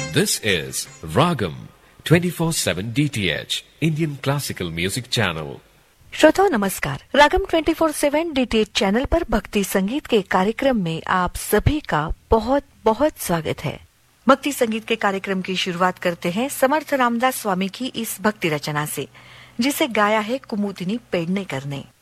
This is Ragam 24/7 DTH Indian Classical Music Channel. श्रोताओं नमस्कार। रागम 24/7 DTH channel पर भक्ति संगीत के कार्यक्रम में आप सभी का बहुत बहुत स्वागत है। भक्ति संगीत के कार्यक्रम की शुरुआत करते हैं समर्थ रामदास स्वामी की इस भक्ति रचना से, जिसे गाया है कुमुदिनी पेडनेकर ने।